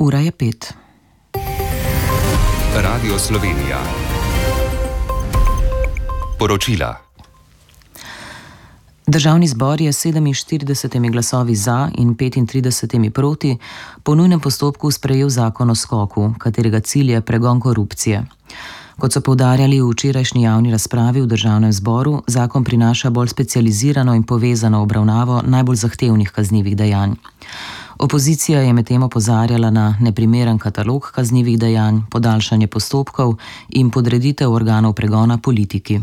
Ura je 5. Radio Slovenija. Poročila. Državni zbor je s 47 glasovi za in 35 proti po nujnem postopku sprejel zakon o skoku, katerega cilj je pregon korupcije. Kot so poudarjali v včerajšnji javni razpravi v državnem zboru, zakon prinaša bolj specializirano in povezano obravnavo najbolj zahtevnih kaznivih dejanj. Opozicija je medtem opozarjala na neprimeren katalog kaznivih dejanj, podaljšanje postopkov in podreditev organov pregona politiki.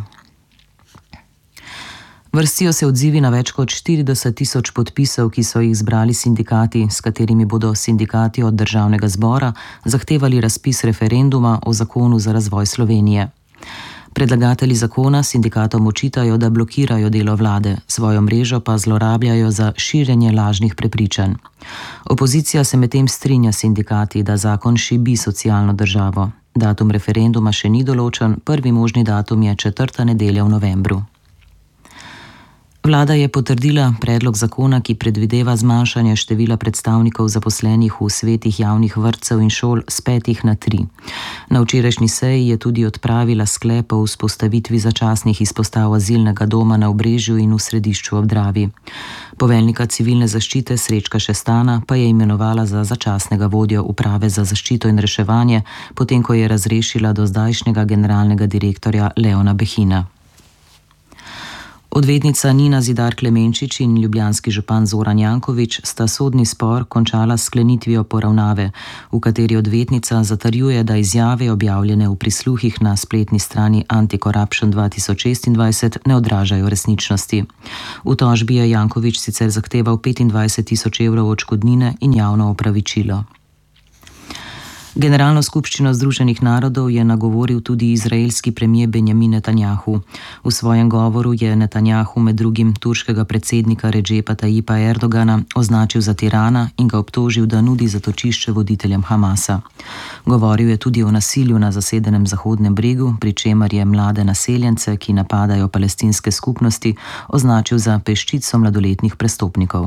Vrstijo se odzivi na več kot 40 tisoč podpisov, ki so jih zbrali sindikati, s katerimi bodo sindikati od državnega zbora zahtevali razpis referenduma o zakonu za razvoj Slovenije. Predlagatelji zakona sindikatom očitajo, da blokirajo delo vlade, svojo mrežo pa zlorabljajo za širjenje lažnih prepričanj. Opozicija se medtem strinja s sindikati, da zakon šibi socialno državo. Datum referenduma še ni določen, prvi možni datum je 4. nedelja v novembru. Vlada je potrdila predlog zakona, ki predvideva zmanjšanje števila predstavnikov zaposlenih v svetih javnih vrtcev in šol s 5 na 3. Na včerajšnji seji je tudi odpravila sklep o vzpostavitvi začasnih izpostav azilnega doma na Obrežju in v Središču ob Dravi. Poveljnika civilne zaščite Srečka Šestana pa je imenovala za začasnega vodjo uprave za zaščito in reševanje, potem ko je razrešila dozdajšnjega generalnega direktorja Leona Behina. Odvetnica Nina Zidar Klemenčič in ljubljanski župan Zoran Janković sta sodni spor končala s sklenitvijo poravnave, v kateri odvetnica zatrjuje, da izjave objavljene v prisluhih na spletni strani Anti-Corruption 2026 ne odražajo resničnosti. V tožbi je Janković sicer zahteval 25.000 evrov odškodnine in javno opravičilo. Generalno skupščino Združenih narodov je nagovoril tudi izraelski premier Benjamin Netanjahu. V svojem govoru je Netanjahu med drugim turškega predsednika Redžepa Tayyipa Erdogana označil za tirana in ga obtožil, da nudi zatočišče voditeljem Hamasa. Govoril je tudi o nasilju na zasedenem Zahodnem bregu, pri čemer je mlade naseljence, ki napadajo palestinske skupnosti, označil za peščico mladoletnih prestopnikov.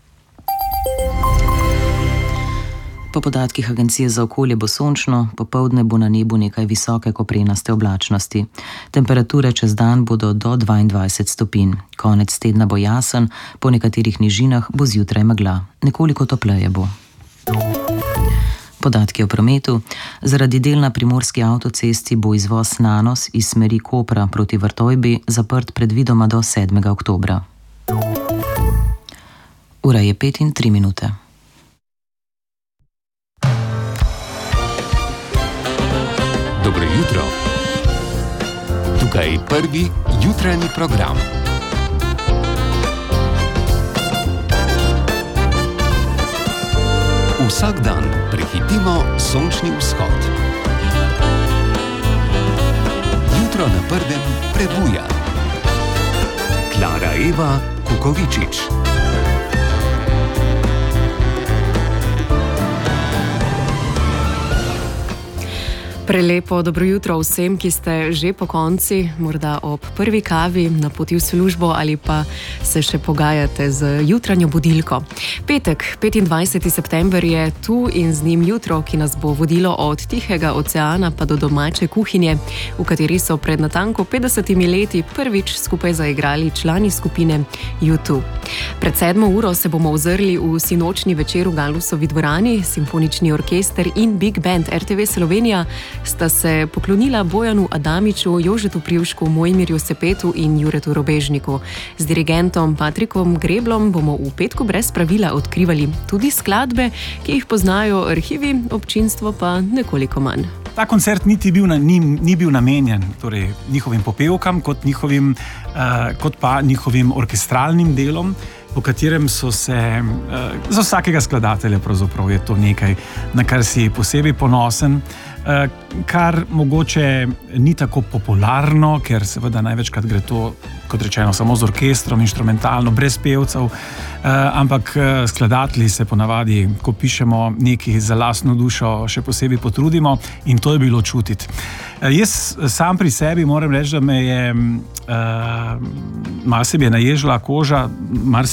Po podatkih Agencije za okolje bo sončno, popoldne bo na nebu nekaj visoke koprenaste oblačnosti. Temperature čez dan bodo do 22 stopinj. Konec tedna bo jasen, po nekaterih nižinah bo zjutraj megla. Nekoliko topleje bo. Podatki o prometu. Zaradi del na primorski avtocesti bo izvoz Nanos iz smeri Kopra proti Vrtojbi zaprt predvidoma do 7. oktobra. Ura je 5:03. Dobro jutro. Tukaj prvi jutranji program. Vsak dan prehitimo sončni vzhod. Jutro na prvem prebuja. Klara Eva Kukovičič. Prelepo dobro jutro vsem, ki ste že po konci, morda ob prvi kavi, na poti v službo ali pa se še pogajate z jutranjo budilko. Petek, 25. september je tu in z njim jutro, ki nas bo vodilo od Tihega oceana pa do domače kuhinje, v kateri so pred natanko 50 leti prvič skupaj zaigrali člani skupine U2. Pred 7. uro se bomo ozrli v sinočni večer v Galusovi dvorani, simfonični orkester in Big Band RTV Slovenija sta se poklonila Bojanu Adamiču, Jožetu Privšku, Mojmirju Sepetu in Juretu Robežniku. Z dirigentom Patrikom Greblom bomo v petku brez pravila odkrivali tudi skladbe, ki jih poznajo arhivi, občinstvo pa nekoliko manj. Ta koncert ni bil namenjen torej njihovim popevkam, kot pa njihovim orkestralnim delom, po katerem so se za vsakega skladatelja pravzaprav je to nekaj, na kar si posebej ponosen, kar mogoče ni tako popularno, ker seveda največkrat gre to, kot rečeno, samo z orkestrom, inštrumentalno, brez pevcev, ampak skladatelji se ponavadi, ko pišemo nekaj za lastno dušo, še posebej potrudimo in to je bilo čutiti. Jaz sam pri sebi moram reči, da me je malo se mi je naježila koža,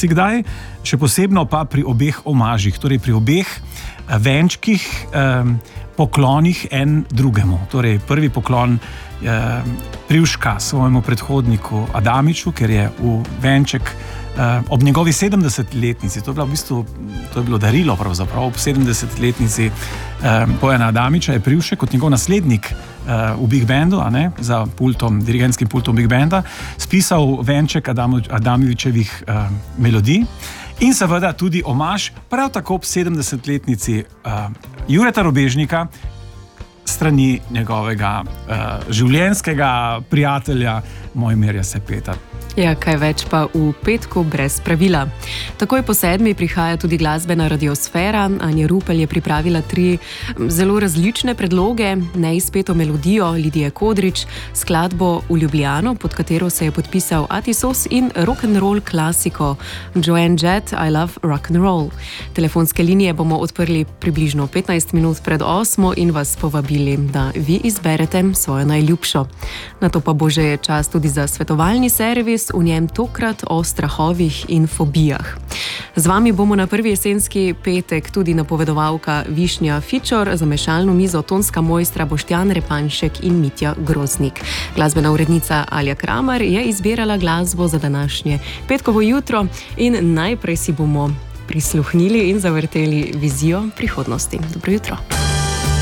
marsikdaj, še posebno pa pri obeh omažih, torej pri obeh venčkih, poklonih en drugemu. Torej, prvi poklon Privška svojemu predhodniku Adamiču, ker je v venček ob njegovi 70-letnici, to je bilo darilo pravzaprav, ob 70-letnici Bojana Adamiča je Privšek kot njegov naslednik v Big Bandu, za dirigentskim pultom Big Banda, spisal venček Adamičevih melodij in seveda tudi omaž prav tako ob 70-letnici Jureta Robežnika strani njegovega življenjskega prijatelja Mojmirja Sepeta. Ja, kaj več pa v petku brez pravila. Takoj po 7 prihaja tudi glasbena radiosfera. Anja Rupel je pripravila 3 zelo različne predloge, neizpeto melodijo Lidije Kodrič, skladbo V Ljubljano, pod katero se je podpisal Atisos, in rock'n'roll klasiko Joan Jett, I Love Rock'n'Roll. Telefonske linije bomo odprli približno 15 minut pred 8 in vas povabili, da vi izberete svojo najljubšo. Nato pa bo že čas tudi za svetovalni servis, v njem tokrat o strahovih in fobijah. Z vami bomo na prvi jesenski petek tudi napovedovalka Višnja Fičor, za mešalno mizo tonska mojstra Boštjan Repanšek in Mitja Groznik. Glasbena urednica Alja Kramar je izbirala glasbo za današnje petkovo jutro in najprej si bomo prisluhnili in zavrteli vizijo prihodnosti. Dobro jutro.